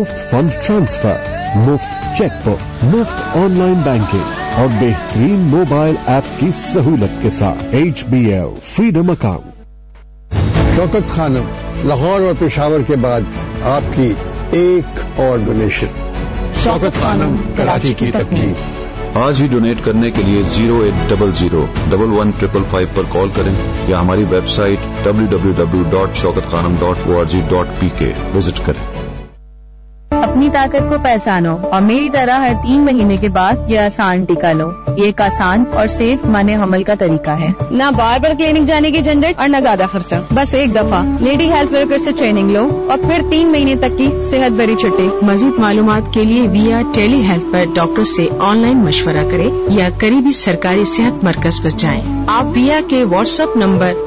मुफ्त fund transfer, मुफ्त cheque book, मुफ्त ऑनलाइन बैंकिंग और बेहतरीन मोबाइल ऐप की सहूलत के साथ HBL freedom account. Shaukat Khanam, Lahore और पेशावर के बाद आपकी एक और डोनेशन। शौकत खानम, कराची की तकलीफ। आज ही डोनेट करने के लिए 0800-115555 पर कॉल करें या हमारी वेबसाइट www.shaukatkhanam.org.pk विजिट करें। अपनी ताकत को पहचानो और मेरी तरह हर 3 महीने के बाद ये आसान टीका लो। ये एक आसान और सेफ माने हमल का तरीका है। ना बार बार क्लिनिक जाने की झंझट और न ज्यादा खर्चा। बस एक दफा लेडी हेल्थ वर्कर से ट्रेनिंग लो और फिर 3 महीने तक की सेहत भरी छुट्टी। मजीद मालूमात के लिए विया टेली हेल्थ पर डॉक्टर से ऑनलाइन मशवरा करें या करीबी सरकारी सेहत मरकज पर जाएं। आप विया के व्हाट्सएप नंबर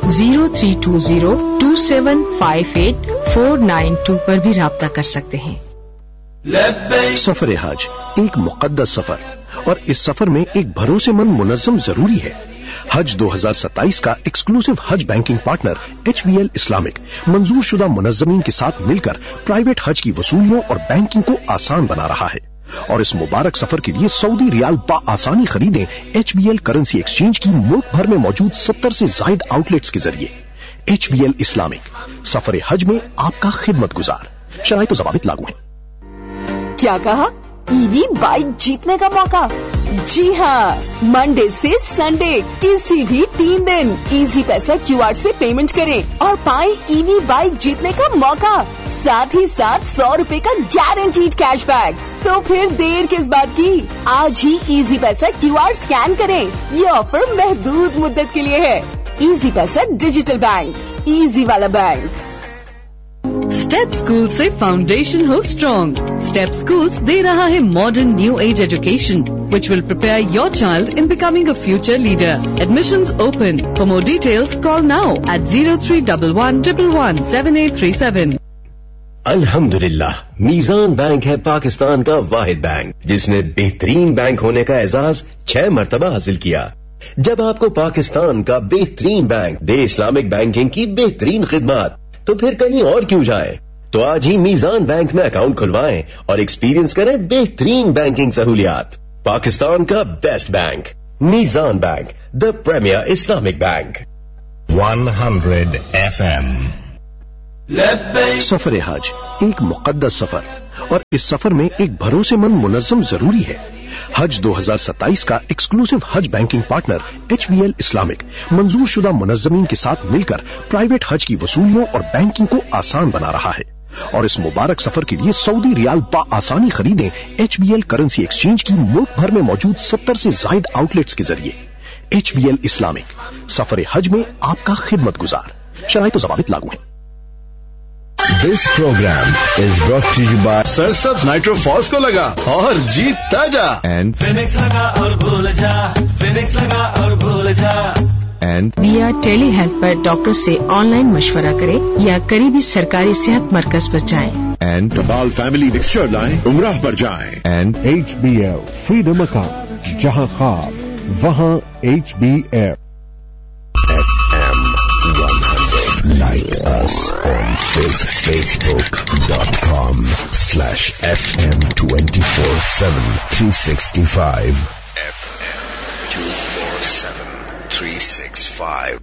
03202758 पर भी राब्ता कर सकते हैं। सफर हज एक मुकद्दस सफर और इस सफर में एक भरोसेमंद मुनज़्ज़म जरूरी है। हज 2027 का एक्सक्लूसिव हज बैंकिंग पार्टनर HBL इस्लामिक मंजूर शुदा मुनज़्ज़मीन के साथ मिलकर प्राइवेट हज की वसूलियों और बैंकिंग को आसान बना रहा है और इस मुबारक सफर के लिए सऊदी रियाल आसानी खरीदें HBL करेंसी एक्सचेंज की मुल्क भर में मौजूद 70 से जायद आउटलेट्स के जरिए। HBL इस्लामिक सफर हज में आपका खिदमत गुजार। शराइत व ज़वाबित लागू हैं। क्या कहा? ईवी बाइक जीतने का मौका? जी हाँ, मंडे से संडे किसी भी 3 दिन इजी पैसा QR से पेमेंट करें और पाएं ईवी बाइक जीतने का मौका, साथ ही साथ 100 रुपए का गारंटीड कैशबैक। तो फिर देर किस बात की? आज ही इजी पैसा QR स्कैन करें। ये ऑफर महदूद मुद्दत के लिए है। इजी पैसा डिजिटल बैंक, इजी वाला बैंक। स्टेप स्कूल से फाउंडेशन हो स्ट्रॉन्ग। स्टेप स्कूल्स दे रहा है modern new age education which will prepare your child in becoming a future leader. Admissions open. For more details, call now at 0311117837. अल्हम्दुलिल्लाह, मीज़ान bank है पाकिस्तान का वाहिद bank जिसने बेहतरीन bank होने का एजाज 6 मरतबा हासिल किया। जब आपको पाकिस्तान का बेहतरीन बैंक दे इस्लामिक बैंकिंग की बेहतरीन खिदमत, तो फिर कहीं और क्यों जाएं? तो आज ही मीज़ान बैंक में अकाउंट खुलवाएं और एक्सपीरियंस करें बेहतरीन बैंकिंग सहूलियात। पाकिस्तान का best bank, Meezaan bank, the premiere Islamic bank. 100 FM। सफर हज एक मुकद्दस सफर और इस सफर में एक भरोसेमंद मुनज़्ज़म जरूरी है। हज 2027 का एक्सक्लूसिव हज बैंकिंग पार्टनर HBL इस्लामिक मंजूर शुदा मुनज़्ज़मीन के साथ मिलकर प्राइवेट हज की वसूलियों और बैंकिंग को आसान बना रहा है और इस मुबारक सफर के लिए सऊदी रियाल आसानी खरीदें HBL करेंसी एक्सचेंज की मुल्क भर में मौजूद 70 से जायद आउटलेट्स के जरिए। HBL इस्लामिक सफर हज में आपका खिदमत गुजार। शराइत व ज़वाबित लागू हैं। This program is brought to you by सरसब्स nitro false को लगा और जीतता जा and फिनिक्स लगा और भूल जा, फिनिक्स लगा और भूल जा। and विया टेली हेल्थ पर डॉक्टर से ऑनलाइन मशवरा करें या करीबी सरकारी सेहत मरकज पर जाएं। and टबाल फैमिली मिक्सचर लाएं, उमराह पर जाएं। and HBL फ्रीडम अकाउंट, जहां ख्वाब वहां HBL। FM 100. Like us on Facebook.com/FM247-365. FM 247-365.